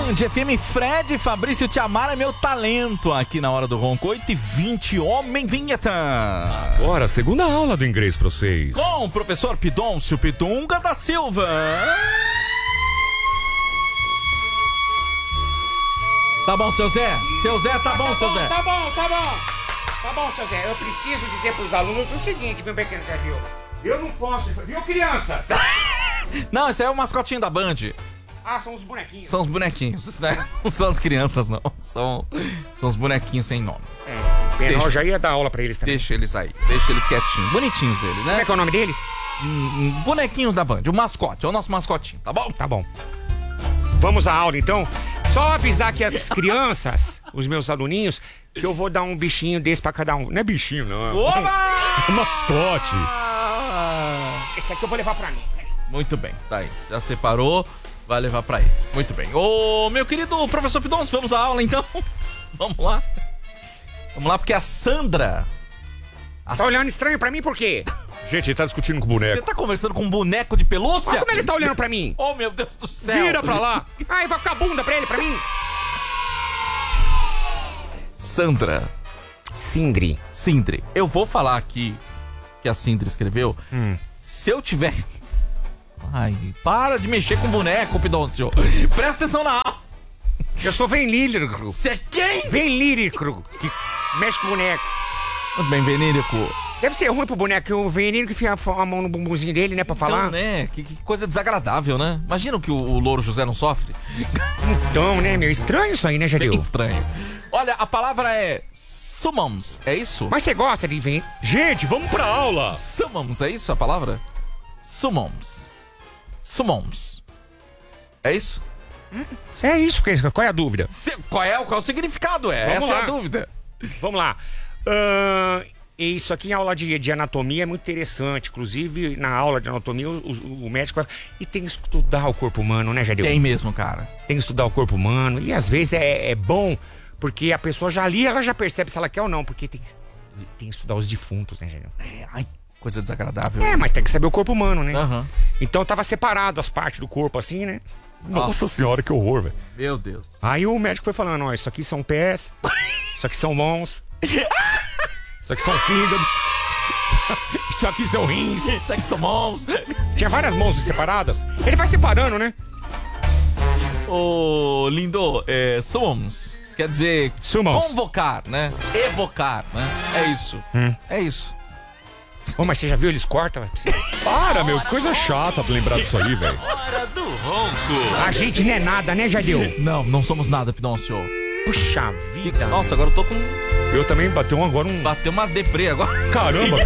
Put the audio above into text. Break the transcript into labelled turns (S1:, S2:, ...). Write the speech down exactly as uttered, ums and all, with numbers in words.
S1: Band F M, Fred Fabrício Te Amar é meu talento aqui na Hora do Ronco. Oito e vinte, Homem Vinheta.
S2: Agora, segunda aula do inglês pra vocês.
S1: Com o professor Pidoncio Pitunga da Silva. Tá bom, seu Zé? Seu Zé, tá bom, seu Zé?
S3: Tá bom, tá bom. Tá bom, seu Zé. Eu preciso dizer pros alunos o seguinte, meu pequeno viu? Eu não posso, viu, crianças?
S1: Não, esse aí é o mascotinho da Band.
S3: Ah, são os bonequinhos.
S1: São os bonequinhos, né? Não são as crianças, não. São, são os bonequinhos sem nome.
S3: É, Penal
S1: Deixa-
S3: já ia dar aula pra eles também.
S1: Deixa eles aí, deixa eles quietinhos. Bonitinhos eles,
S3: Como é
S1: né?
S3: que é o nome deles?
S1: Hum, Bonequinhos da Band, o mascote, é o nosso mascotinho, tá bom?
S3: Tá bom. Vamos à aula, então. Só avisar que as crianças, os meus aluninhos, que eu vou dar um bichinho desse pra cada um. Não é bichinho, não.
S1: Oba!
S2: Mascote.
S3: Esse aqui eu vou levar pra mim.
S1: Muito bem, tá aí. Já separou, vai levar pra ele. Muito bem. Ô, meu querido professor Pidoncio, vamos à aula então? Vamos lá. Vamos lá, porque a Sandra... A
S3: Tá olhando estranho pra mim por quê?
S2: Gente, ele tá discutindo com o
S1: Você
S2: boneco.
S1: tá conversando com um boneco de pelúcia?
S3: Olha como ele tá olhando pra mim.
S1: Oh, meu Deus do céu.
S3: Vira pra lá. Ai, vai ficar bunda pra ele, pra mim.
S1: Sandra
S3: Sindri.
S1: Sindri. Eu vou falar aqui que a Sindri escreveu.
S3: Hum.
S1: Se eu tiver... Ai, para de mexer com boneco, Pidoncio. Presta atenção na aula.
S3: Eu sou bem lírico.
S1: Você é quem?
S3: Bem lírico. Que mexe com o boneco.
S1: Muito bem, Venírico.
S3: Deve ser ruim pro boneco, que o veneno que enfia a mão no bumbumzinho dele, né, pra falar.
S1: Então, né? Que, que coisa desagradável, né? Imagina que o, o Louro José não sofre.
S3: Então, né, meu? Estranho isso aí, né,
S1: Bem
S3: Jadil?
S1: estranho. Olha, a palavra é summons, é isso?
S3: Mas você gosta de ver?
S2: Gente, vamos pra aula.
S1: Summons, é isso a palavra? Summons. Summons. É isso?
S3: É isso, que- qual é a dúvida?
S1: Se- qual, é, qual é o significado? É?
S3: Vamos
S1: Essa é
S3: lá.
S1: a dúvida.
S3: Vamos lá. Ahn, isso aqui em aula de, de anatomia é muito interessante. Inclusive, na aula de anatomia, o, o- o médico vai... E tem que estudar o corpo humano, né, Jadil?
S1: Tem mesmo, cara.
S3: Tem que estudar o corpo humano. E às vezes é, é bom, porque a pessoa já ali, ela já percebe se ela quer ou não. Porque tem, tem que estudar os defuntos, né, Jadil?
S1: É, ai, coisa desagradável.
S3: É, mas tem que saber o corpo humano, né?
S1: Aham.
S3: Então tava separado as partes do corpo assim, né?
S2: Nossa senhora, que horror, velho.
S1: Meu Deus.
S3: Aí o médico foi falando, ó, isso aqui são pés, isso aqui são mãos, isso aqui são fígados, isso aqui são rins.
S1: Isso aqui são mãos.
S3: Tinha várias mãos separadas. Ele vai separando, né?
S1: Ô, lindo, é, summons. Quer dizer,
S3: Summons.
S1: convocar, né? Evocar, né? É isso.
S3: Hum.
S1: É isso.
S3: Ô, mas você já viu, eles cortam?
S2: Para, meu, que coisa chata pra lembrar disso aí, velho.
S1: Hora do ronco.
S3: A gente não é nada, né, Jadil?
S1: Não, não somos nada, Pidoncio.
S3: Puxa
S1: Que-
S3: vida.
S1: Nossa, agora eu tô com...
S2: Eu também bateu um agora um...
S1: Bateu uma deprê agora.
S2: Caramba,